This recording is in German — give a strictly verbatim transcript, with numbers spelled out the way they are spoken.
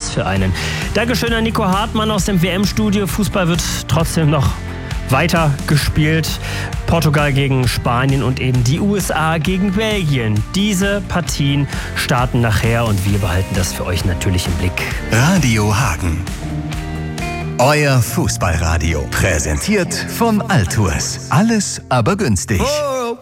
was für einen. Dankeschön an Nico Hartmann aus dem W M-Studio. Fußball wird trotzdem noch weiter gespielt. Portugal gegen Spanien und eben die U S A gegen Belgien. Diese Partien starten nachher und wir behalten das für euch natürlich im Blick. Radio Hagen. Euer Fußballradio. Präsentiert von Altours. Alles aber günstig. Oh.